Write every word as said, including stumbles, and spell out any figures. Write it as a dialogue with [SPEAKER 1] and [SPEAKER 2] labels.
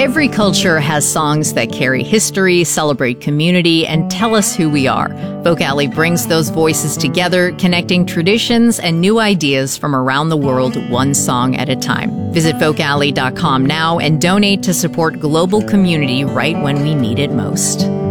[SPEAKER 1] Every culture has songs that carry history, celebrate community, and tell us who we are. Folk Alley brings those voices together, connecting traditions and new ideas from around the world, one song at a time. Visit folk alley dot com now and donate to support global community right when we need it most.